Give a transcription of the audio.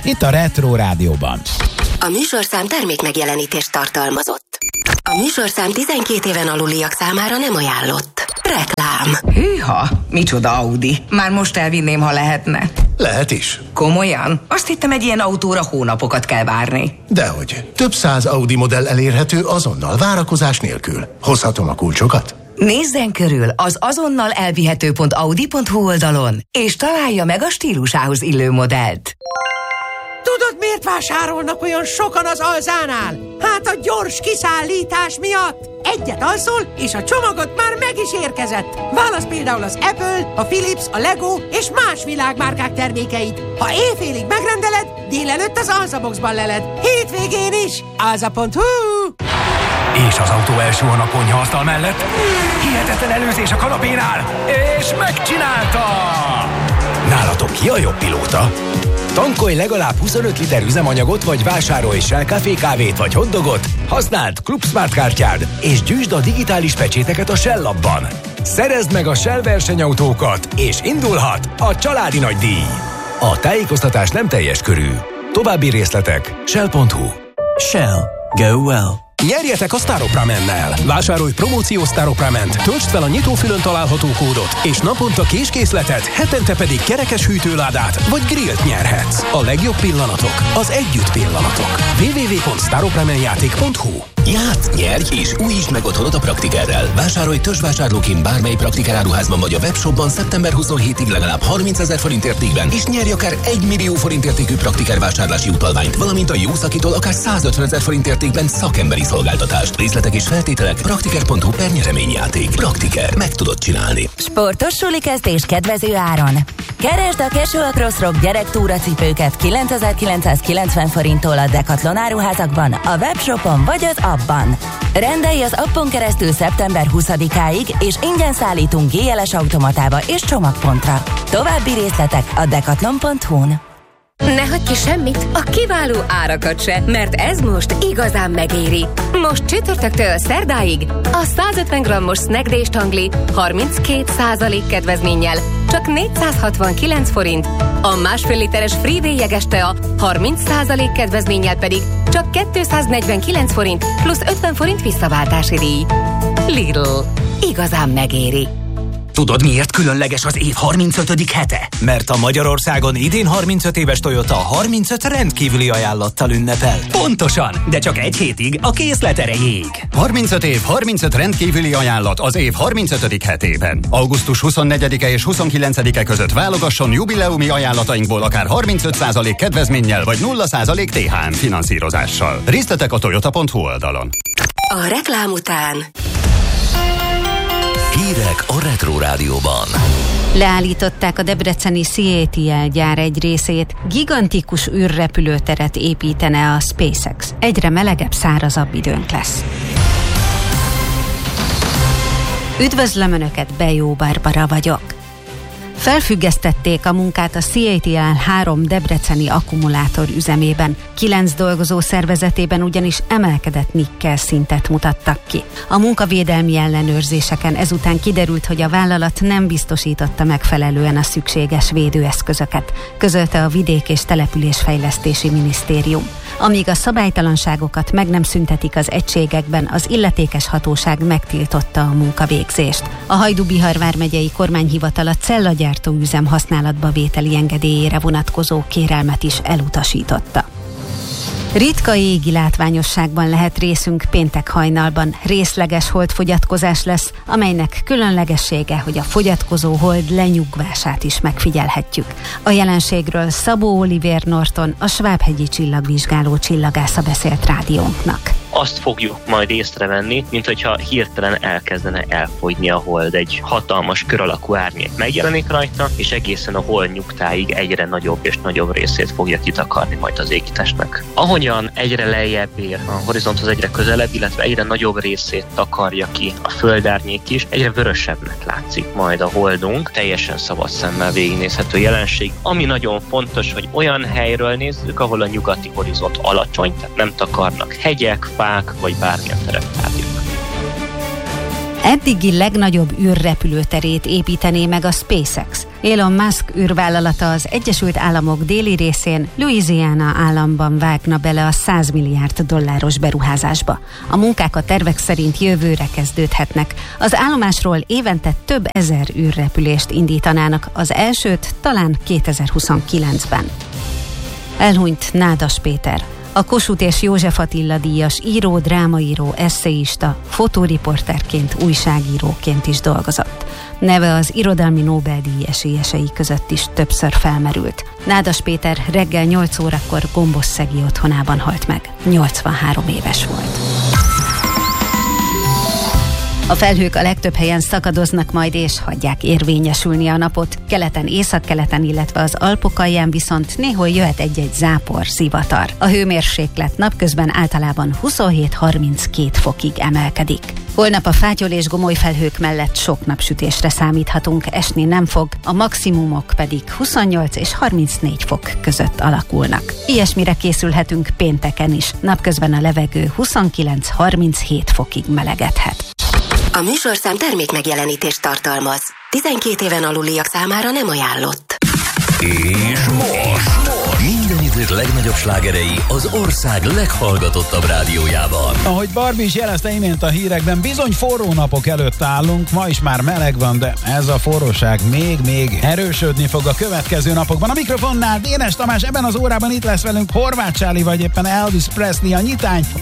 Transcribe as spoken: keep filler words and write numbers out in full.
itt a Retro Rádióban. A műsorszám termék megjelenítést tartalmazott. A műsorszám tizenkét éven aluliak számára nem ajánlott. Reklám. Hűha, micsoda Audi. Már most elvinném, ha lehetne. Lehet is. Komolyan? Azt hittem, egy ilyen autóra hónapokat kell várni. Dehogy. Több száz Audi modell elérhető azonnal, várakozás nélkül. Hozhatom a kulcsokat? Nézzen körül az azonnal elvihető pont audi pont hu oldalon, és találja meg a stílusához illő modellt. Tudod, miért vásárolnak olyan sokan az Alzánál? Hát a gyors kiszállítás miatt. Egyet alszol, és a csomagod már meg is érkezett. Válasz például az Apple, a Philips, a Lego és más világmárkák termékeit. Ha éjfélig megrendeled, délelőtt az Alzaboxban leled. Hétvégén is. alza pont hu. És az autó elsuhan a konyhaasztal mellett. Hihetetlen előzés a kanapénál. És megcsinálta! Nálatok ki a jobb pilóta? Tankolj legalább huszonöt liter üzemanyagot, vagy vásárolj Shell Café kávét vagy hotdogot, használd Club Smart kártyád, és gyűjtsd a digitális pecséteket a Shell appban. Szerezd meg a Shell versenyautókat, és indulhat a családi nagydíj. A tájékoztatás nem teljes körű. További részletek shell pont hu. Shell. Go well. Nyerjetek a Staropramennel! Vásárolj promóciós Staroprament, töltsd fel a nyitófülön található kódot, és naponta késkészletet, hetente pedig kerekes hűtőládát vagy grillt nyerhetsz. A legjobb pillanatok az együtt pillanatok. double-u double-u double-u pont staropramenjáték pont hu. Játsz, nyerj és újítsd meg otthonod a Praktikerrel. Vásárolj törzsvásárlóként bármely Praktiker áruházban vagy a webshopban szeptember huszonhetedik legalább harmincezer forint értékben, és nyerj akár egy millió forint értékű Praktiker vásárlási utalványt, valamint a jó szakitól akár százötvenezer forint értékben szakemberi szolgáltatást. Részletek és feltételek praktiker pont hu per nyereményjáték. Praktiker. Meg tudod csinálni. Sportos suli kezdés kedvező áron. Keresd a Casual Cross Rock gyerektúracipőket kilencezer-kilencszázkilencven forinttól a Decathlon áruházakban, a webshopon vagy az appban. Rendelj az appon keresztül szeptember huszadikáig, és ingyen szállítunk gé el es automatába és csomagpontra. További részletek a decathlon pont hu-n. Ne hagyj ki semmit, a kiváló árakat se, mert ez most igazán megéri. Most csütörtöktől szerdáig a százötven grammos Snack Day stangli harminckét százalék kedvezménnyel csak négyszázhatvankilenc forint, a másfél literes Freeway jeges tea harminc százalék kedvezménnyel pedig csak kétszáznegyvenkilenc forint plusz ötven forint visszaváltási díj. Lidl. Igazán megéri. Tudod, miért különleges az év harmincötödik hete? Mert a Magyarországon idén harmincöt éves Toyota harmincöt rendkívüli ajánlattal ünnepel. Pontosan, de csak egy hétig a készlet erejéig. harmincöt év, harmincöt rendkívüli ajánlat az év harmincötödik hetében. augusztus huszonnegyedike és huszonkilencedike között válogasson jubileumi ajánlatainkból akár harmincöt százalék kedvezménnyel vagy nulla százalék té há em finanszírozással. Részletek a toyota pont hu oldalon. A reklám után Hírek a Retro Rádióban. Leállították a debreceni cé á té el gyár egy részét, gigantikus űrrepülőteret építene a SpaceX. Egyre melegebb, szárazabb időnk lesz. Üdvözlöm Önöket, Bejó Barbara vagyok. Felfüggesztették a munkát a cé á té el három debreceni akkumulátor üzemében. Kilenc dolgozó szervezetében ugyanis emelkedett nikkel szintet mutattak ki. A munkavédelmi ellenőrzéseken ezután kiderült, hogy a vállalat nem biztosította megfelelően a szükséges védőeszközöket, közölte a Vidék- és Településfejlesztési Minisztérium. Amíg a szabálytalanságokat meg nem szüntetik az egységekben, az illetékes hatóság megtiltotta a munkavégzést. A Hajdú-Bihar vármegyei kormányhivatal a cellagyártó üzem használatba vételi engedélyére vonatkozó kérelmet is elutasította. Ritka égi látványosságban lehet részünk péntek hajnalban. Részleges holdfogyatkozás lesz, amelynek különlegessége, hogy a fogyatkozó hold lenyugvását is megfigyelhetjük. A jelenségről Szabó Olivér Norton, a Svábhegyi csillagvizsgáló csillagásza beszélt rádiónknak. Azt fogjuk majd észrevenni, mint hogyha hirtelen elkezdene elfogyni a hold. Egy hatalmas kör alakú árnyék megjelenik rajta, és egészen a hold nyugtáig egyre nagyobb és nagyobb részét fogja kitakarni majd az égitestnek. Ahogyan egyre lejjebb ér a horizonthoz, egyre közelebb, illetve egyre nagyobb részét takarja ki a földárnyék is, egyre vörösebbnek látszik majd a holdunk, teljesen szabad szemmel végignézhető jelenség. Ami nagyon fontos, hogy olyan helyről nézzük, ahol a nyugati horizont alacsony, tehát nem takarnak hegyek, fák vagy bármilyen tereptárgyak. Eddigi legnagyobb űrrepülőterét építené meg a SpaceX. Elon Musk űrvállalata az Egyesült Államok déli részén, Louisiana államban vágna bele a száz milliárd dolláros beruházásba. A munkák a tervek szerint jövőre kezdődhetnek. Az állomásról évente több ezer űrrepülést indítanának, az elsőt talán kétezer-huszonkilencben. Elhunyt Nádas Péter. A Kossuth és József Attila díjas író, drámaíró, esszéista, fotóriporterként, újságíróként is dolgozott. Neve az irodalmi Nobel-díj esélyesei között is többször felmerült. Nádas Péter reggel nyolc órakor Gombosszegi otthonában halt meg. nyolcvanhárom éves volt. A felhők a legtöbb helyen szakadoznak majd és hagyják érvényesülni a napot. Keleten, északkeleten, illetve az Alpok alján viszont néhol jöhet egy-egy zápor, zivatar. A hőmérséklet napközben általában huszonhét-harminckét fokig emelkedik. Holnap a fátyol és gomoly felhők mellett sok napsütésre számíthatunk, esni nem fog, a maximumok pedig huszonnyolc és harmincnégy fok között alakulnak. Ilyesmire készülhetünk pénteken is. Napközben a levegő huszonkilenc-harminchét fokig melegedhet. A műsorszám termék megjelenítést tartalmaz. tizenkét éven aluliak számára nem ajánlott. És most minden idők legnagyobb slágerei az ország leghallgatottabb rádiójában. Ahogy Barbie is jelezte imént a hírekben, bizony forró napok előtt állunk, ma is már meleg van, de ez a forróság még-még erősödni fog a következő napokban. A mikrofonnál Dénes Tamás, ebben az órában itt lesz velünk Horváth Charlie vagy éppen Elvis Presley, a nyitány